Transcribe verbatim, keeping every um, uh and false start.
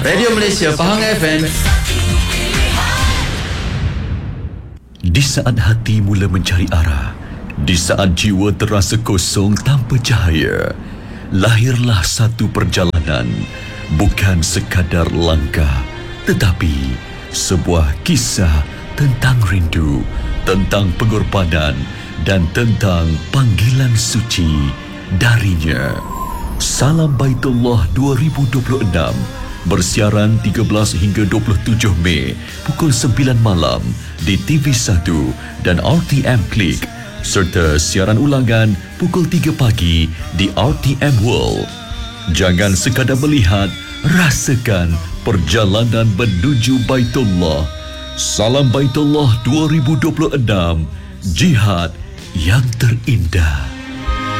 Radio Malaysia Pahang F M. Di saat hati mula mencari arah, di saat jiwa terasa kosong tanpa cahaya, lahirlah satu perjalanan, bukan sekadar langkah, tetapi sebuah kisah tentang rindu, tentang pengorbanan dan tentang panggilan suci darinya. Salam Baitullah dua ribu dua puluh enam bersiaran tiga belas hingga dua puluh tujuh Mei pukul sembilan malam di T V satu dan R T M Klik, serta siaran ulangan pukul tiga pagi di R T M World. Jangan sekadar melihat, rasakan perjalanan menuju Baitullah. Salam Baitullah dua ribu dua puluh enam, jihad yang terindah.